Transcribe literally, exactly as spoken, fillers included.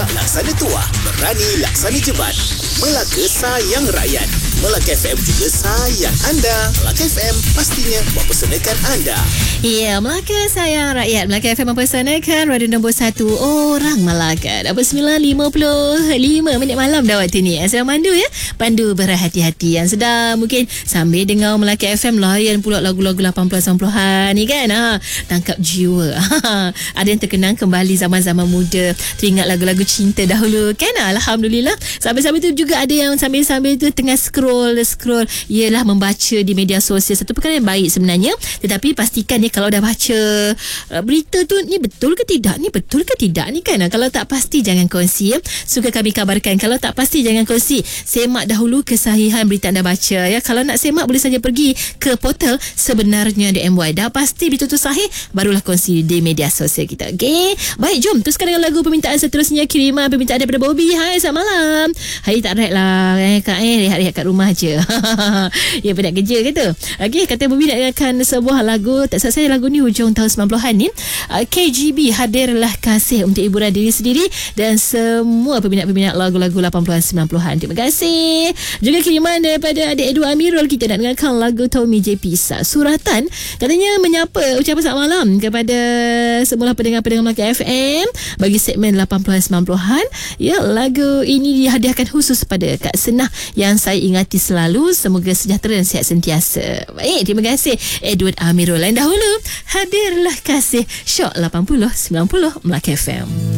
Bijak laksana tuah, berani laksana jebat. Melaka sayang rakyat. Melaka F M juga sayang anda. Melaka F M pastinya mempersanakan anda. Ya, Melaka sayang rakyat. Melaka F M mempersanakan radio nombor satu orang Melaka. Dah sembilan lima puluh lima minit malam dah waktu ni. Saya mandu ya. Pandu berhati-hati. Yang sedang mungkin sambil dengar Melaka F M layan pula lagu-lagu lapan puluhan sembilan puluhan ni kan. Ha, tangkap jiwa. Ada yang terkenang kembali zaman-zaman muda. Teringat lagu-lagu cinta dahulu kan. Alhamdulillah. Sambil-sambil tu juga ada yang sambil-sambil tu tengah scroll scroll ialah membaca di media sosial. Satu perkara yang baik sebenarnya, tetapi pastikan ni kalau dah baca uh, berita tu ni betul ke tidak, ni betul ke tidak ni kan. Kalau tak pasti jangan kongsi ya. Suka kami kabarkan, kalau tak pasti jangan kongsi. Semak dahulu kesahihan berita anda baca ya. Kalau nak semak boleh saja pergi ke portal sebenarnya D M Y. Dah pasti berita tu sahih barulah kongsi di media sosial kita. Okey, baik, jom teruskan dengan lagu permintaan seterusnya. Kiriman permintaan daripada Bobby. Hai, selamat malam. Hari tak right lah eh, Kak eh rehat-rehat kat rumah je. Ya, penat kerja ke tu. Okey, kata Bobby nak dengarkan sebuah lagu. Tak salah saya lagu ni hujung tahun sembilan puluhan ni. uh, K G B hadirlah kasih untuk hiburan diri sendiri dan semua peminat-peminat lagu-lagu lapan puluhan sembilan puluhan. Terima kasih. Juga kiriman daripada adik Edward Amirul. Kita nak dengarkan lagu Tommy J Pisa, Suratan. Katanya menyapa ucapan selamat malam kepada semua pendengar-pendengar Melaka F M bagi segmen lapan puluhan sembilan puluhan. Ya, lagu ini dihadiahkan khusus pada Kak Senah yang saya ingati selalu. Semoga sejahtera dan sihat sentiasa. Baik, terima kasih Edward Amirul. Lain dahulu, hadirlah kasih Syok lapan puluh sembilan puluh Melaka F M.